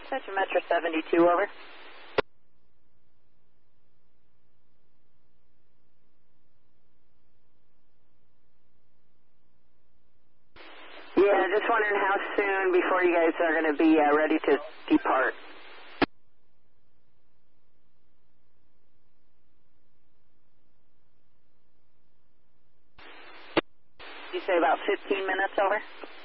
Dispatcher Metro 72, over. Yeah, just wondering how soon before you guys are going to be ready to depart. You say about 15 minutes, over?